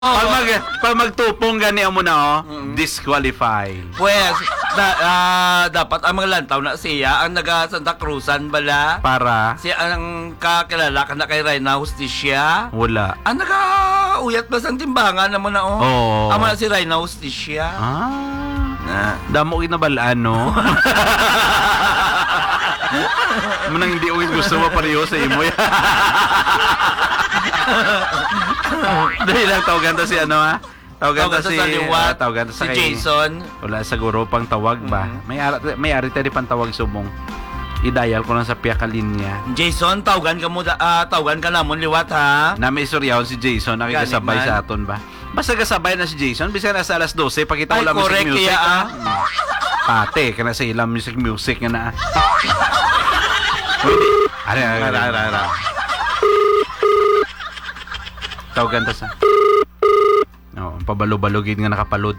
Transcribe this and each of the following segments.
Pag magtupong gani mo na disqualified. Pues, dapat ang mga lantaw na siya ang naga-Santa Cruzan bala. Para? Siya ang kakilala ka na kay Reyna Justicia. Wala. Ang nag-uyat ba sa timbangan naman na Oo. Amo na si Reyna Justicia. Damo kinabalaan, no? Manang hindi uwing gusto mo pareho sa imo. Dahil lang tawagan to si ano ha? Tawagan to si Liwat, tawagan to si sa Jason. Wala siguro pang tawag ba? May ari tayo pang tawag subong. I-dial ko lang sa piya ka linya. Jason, tawagan ka namon liwat ha. Na may istoryahon si Jason nakikasabay sa aton ba? Basta kasabay na si Jason, bisa na sa alas 12 pakita ko lang music kaya, Pate, kana sa ilang music nga na. Ara. Tawagan ta sa. Pabalo-balugin nga nakapalod.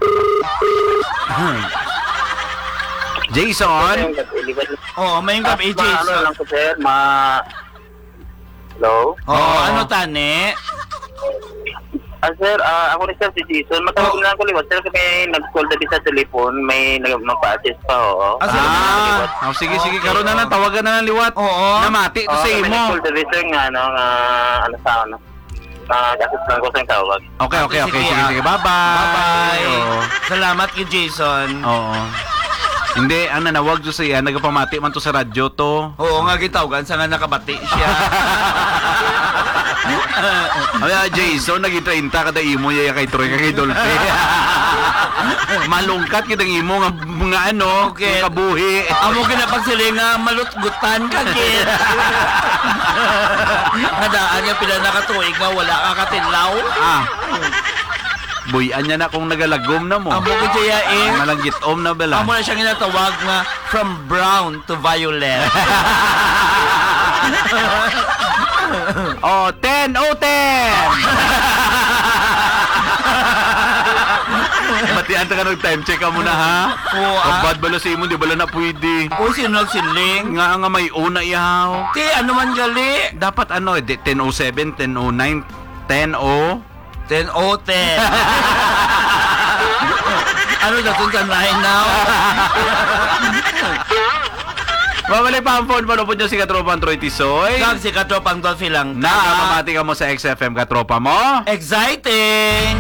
Jason? may gabi Jason. Ano lang ko sir, Hello? Ano tani? Sir, ako rin sir si Jason. Matawag lang ko liwat. Sir, may nag-call dati sa telepon. May nagpa-assist pa, oo. Sige, karon na lang, tawagan na lang liwat. Oo. Namati to sa May imo. nag-call dati sir nga, assist lang ko sa tawag. Okay. Sige. Bye-bye. Bye-bye. Oo. Salamat kay Jason. Oo. Hindi, ang nanawag to siya, nagpamati man to sa radyo to. Oo nga gitawagan sa nga nakabati siya. Ay, Jason, nag-30 kada imo ya kay Troy kay Dolphy. Malungkat kitang imo nga mga ano, Okay. kabuhi. Amo ginapagsiling nga malutgutan ka gid. Nadaan nga pila nakatuig nga wala ka katinlaw. Buyan niya na kung nagalagom na mo. Amo ko siya Malanggitom na bala. amo na siya ginatawag nga from brown to violet. 10. Batian ka nag-time check ka muna ha. Bad bala sa imo, di bala na pwede. O sino nagsiling? Nga may una ihaw. Ti ano man gali? Dapat ano, 10:07, 10:09, 10:0. 10:10. Ano na itong sanlahin now? Babalik pa ang phone, palupod nyo si Katropang Troy Tisoy. Kag si Katropang Dolphy lang. Mamati ka mo sa XFM Katropa mo. Exciting!